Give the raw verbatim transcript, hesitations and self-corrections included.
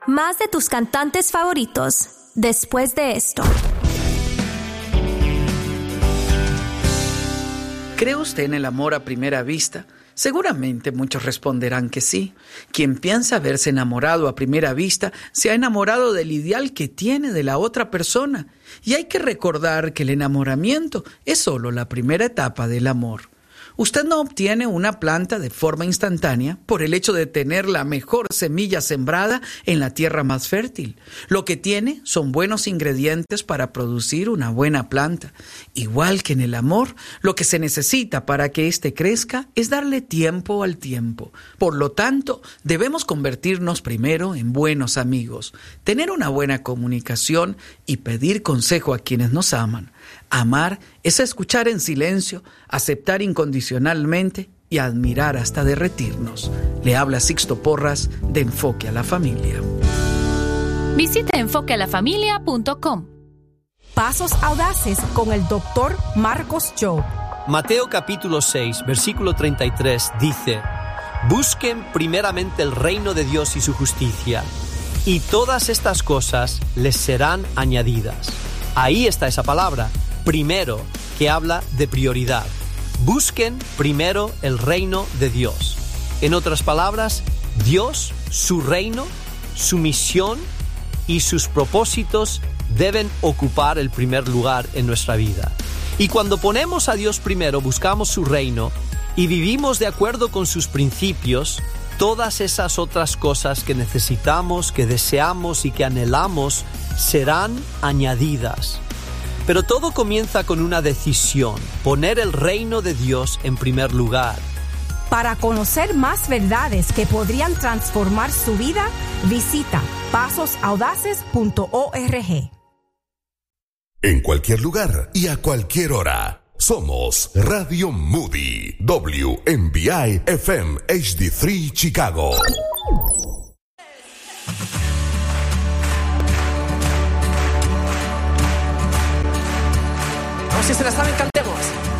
Más de tus cantantes favoritos después de esto. ¿Cree usted en el amor a primera vista? Seguramente muchos responderán que sí. Quien piensa haberse enamorado a primera vista se ha enamorado del ideal que tiene de la otra persona. Y hay que recordar que el enamoramiento es solo la primera etapa del amor. Usted no obtiene una planta de forma instantánea por el hecho de tener la mejor semilla sembrada en la tierra más fértil. Lo que tiene son buenos ingredientes para producir una buena planta. Igual que en el amor, lo que se necesita para que éste crezca es darle tiempo al tiempo. Por lo tanto, debemos convertirnos primero en buenos amigos, tener una buena comunicación y pedir consejo a quienes nos aman. Amar es escuchar en silencio, aceptar incondicionalmente y admirar hasta derretirnos. Le habla Sixto Porras de Enfoque a la Familia. Visite enfoque a la familia punto com. Pasos audaces con el doctor Marcos Job. Mateo capítulo seis, versículo treinta y tres dice: Busquen primeramente el reino de Dios y su justicia, y todas estas cosas les serán añadidas. Ahí está esa palabra, primero, que habla de prioridad. Busquen primero el reino de Dios. En otras palabras, Dios, su reino, su misión y sus propósitos deben ocupar el primer lugar en nuestra vida. Y cuando ponemos a Dios primero, buscamos su reino y vivimos de acuerdo con sus principios, todas esas otras cosas que necesitamos, que deseamos y que anhelamos serán añadidas. Pero todo comienza con una decisión, poner el reino de Dios en primer lugar. Para conocer más verdades que podrían transformar su vida, visita pasos audaces punto org. En cualquier lugar y a cualquier hora. Somos Radio Moody, W M B I F M H D tres Chicago. Si se la saben, cantemos.